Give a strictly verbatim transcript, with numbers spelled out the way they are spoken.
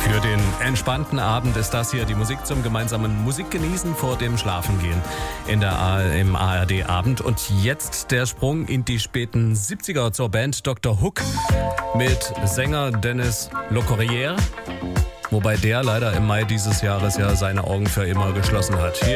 Für den entspannten Abend ist das hier die Musik zum gemeinsamen Musikgenießen vor dem Schlafengehen in der A- im A R D-Abend. Und jetzt der Sprung in die späten siebziger zur Band Doktor Hook mit Sänger Dennis Locorriere, wobei der leider im Mai dieses Jahres ja seine Augen für immer geschlossen hat. Hier